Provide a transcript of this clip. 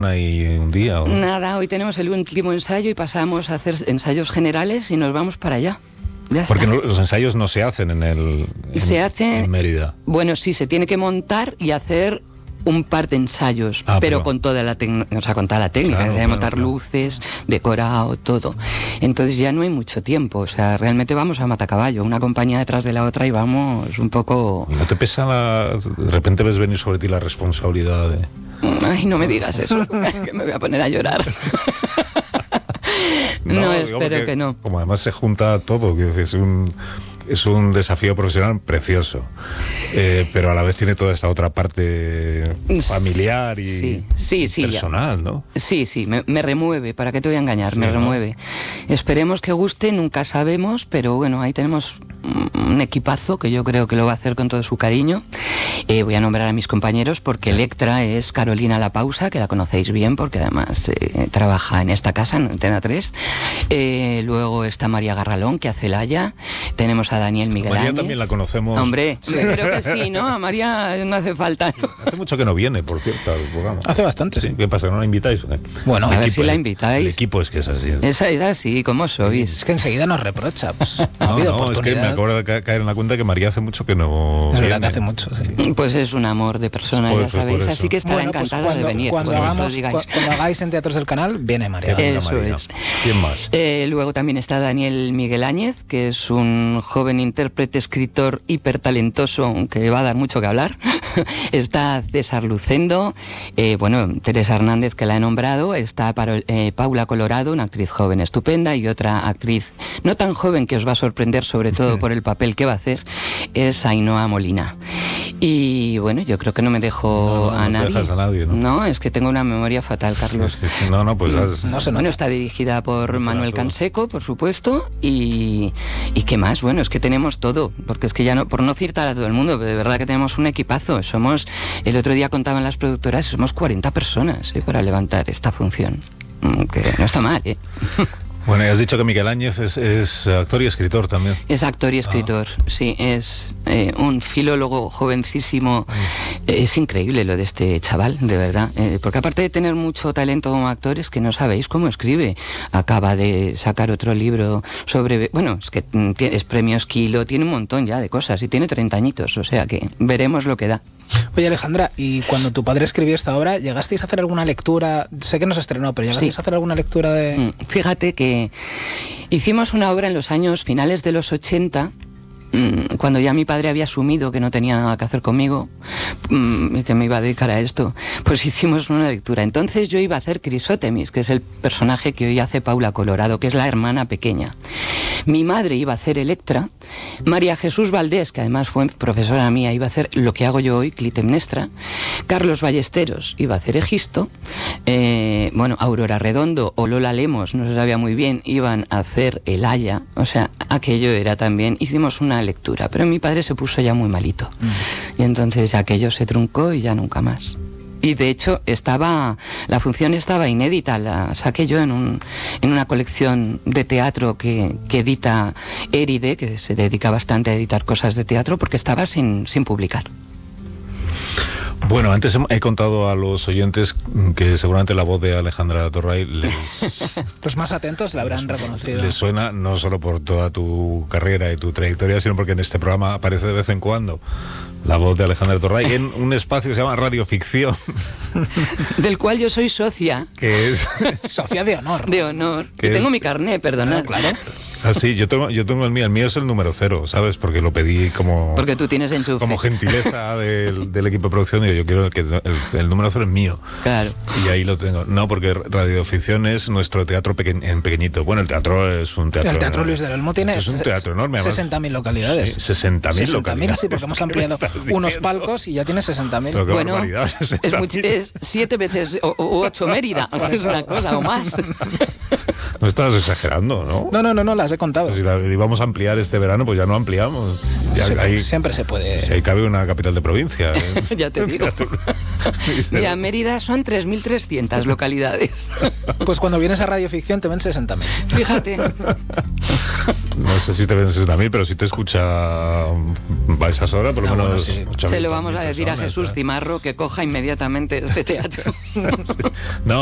ahí un día? ¿O? Nada, hoy tenemos el último ensayo y pasamos a hacer ensayos generales y nos vamos para allá. Ya Porque está. los ensayos no se hacen en Mérida. Bueno, sí, se tiene que montar y hacer un par de ensayos, pero con toda la técnica, claro, de montar luces, decorado, todo. Entonces ya no hay mucho tiempo, o sea, realmente vamos a matacaballo, una compañía detrás de la otra y vamos un poco... ¿Y no te pesa de repente ves venir sobre ti la responsabilidad de...? Ay, no me digas eso, que me voy a poner a llorar. No, espero que no. Como además se junta todo, que es un desafío profesional precioso, pero a la vez tiene toda esta otra parte familiar y personal, ya. ¿No? Sí, me remueve, ¿para qué te voy a engañar? Me remueve. Esperemos que guste, nunca sabemos, pero bueno, ahí tenemos un equipazo que yo creo que lo va a hacer con todo su cariño. Voy a nombrar a mis compañeros porque Electra es Carolina La Pausa, que la conocéis bien porque además trabaja en esta casa, en Antena 3. Luego está María Garralón, que hace Laia. Tenemos a Daniel Miguel Áñez. María también la conocemos. Hombre, creo que sí, ¿no? A María no hace falta. Hace mucho que no viene, por cierto, al programa. Hace bastante, sí. ¿Qué pasa? ¿No la invitáis? Bueno, a ver si la invitáis. El equipo es que es así. Es así, ¿cómo sois? Es que enseguida nos reprocha. Pues, no, es que me acabo de caer en la cuenta que María hace mucho que no. Es verdad que hace mucho, sí. Pues es un amor de persona, ya sabéis, así que estará encantada de venir. Cuando hagáis en Teatros del Canal, viene María. Eso es. ¿Quién más? Luego también está Daniel Miguel Áñez, que es un joven intérprete, escritor hipertalentoso que va a dar mucho que hablar. Está César Lucendo, Teresa Hernández, que la he nombrado. Está Paula Colorado, una actriz joven estupenda, y otra actriz no tan joven que os va a sorprender, sobre todo por el papel que va a hacer, es Ainhoa Molina. Y bueno, yo creo que no me dejo a nadie. Dejas a nadie, ¿no? No, es que tengo una memoria fatal, Carlos. Sí. No, pues... Bueno, está dirigida por Manuel Canseco, por supuesto, y ¿qué más? Bueno, es que tenemos todo, porque es que ya no, por no citar a todo el mundo, de verdad que tenemos un equipazo. El otro día contaban las productoras, somos 40 personas para levantar esta función, que no está mal, ¿eh? Bueno, y has dicho que Miguel Áñez es actor y escritor también. Es actor y escritor, sí, es un filólogo jovencísimo. Es increíble lo de este chaval, de verdad, porque aparte de tener mucho talento como actor, es que no sabéis cómo escribe. Acaba de sacar otro libro sobre... Bueno, es que es premio Esquilo, tiene un montón ya de cosas y tiene 30 añitos, o sea que veremos lo que da. Oye, Alejandra, y cuando tu padre escribió esta obra, ¿llegasteis a hacer alguna lectura? Sé que no se estrenó, pero ¿llegasteis a hacer alguna lectura de...? Fíjate que hicimos una obra en los años finales de los 80, cuando ya mi padre había asumido que no tenía nada que hacer conmigo y que me iba a dedicar a esto, pues hicimos una lectura. Entonces yo iba a hacer Crisótemis, que es el personaje que hoy hace Paula Colorado, que es la hermana pequeña. Mi madre iba a hacer Electra, María Jesús Valdés, que además fue profesora mía, iba a hacer lo que hago yo hoy, Clitemnestra. Carlos Ballesteros iba a hacer Egisto. Aurora Redondo o Lola Lemos, no se sabía muy bien, iban a hacer El Aya. O sea, aquello era también... Hicimos una lectura, pero mi padre se puso ya muy malito. Y entonces aquello se truncó y ya nunca más. Y de hecho la función estaba inédita, la saqué yo en una colección de teatro que edita Éride, que se dedica bastante a editar cosas de teatro, porque estaba sin publicar. Bueno, antes he contado a los oyentes que seguramente la voz de Alejandra Torray los más atentos la habrán reconocido. Les suena no solo por toda tu carrera y tu trayectoria, sino porque en este programa aparece de vez en cuando la voz de Alejandra Torray en un espacio que se llama Radioficción. Del cual yo soy socia. Que es... Socia de honor. De honor. Y tengo mi carné, perdonad. Claro. Ah, sí, yo tengo el mío es el número 0, ¿sabes? Porque lo pedí como... Porque tú tienes enchufe. Como gentileza del equipo de producción, digo, yo quiero el número 0 es mío. Claro. Y ahí lo tengo. No, porque Radioficción es nuestro teatro en pequeñito. Bueno, el teatro es un teatro... El Teatro Luis del Olmo tiene... Es un teatro enorme. 60.000 localidades. Sí, 60.000 localidades. Sí, porque hemos ampliado unos palcos y ya tiene 60.000. Bueno, es 7 veces o 8 Mérida, o sea, es una cosa o más. No estás exagerando, ¿no? No, las he contado. Si la íbamos a ampliar este verano, pues ya no ampliamos. Siempre se puede. Si ahí cabe una capital de provincia. Ya te digo. Mira, Mérida son 3.300 localidades. Pues cuando vienes a Radioficción te ven 60.000. Fíjate. No sé si te ven a mí, pero si te escucha a esas horas, por lo menos... Bueno, sí. Se lo vamos a decir a Jesús Cimarro que coja inmediatamente este teatro. Sí. No,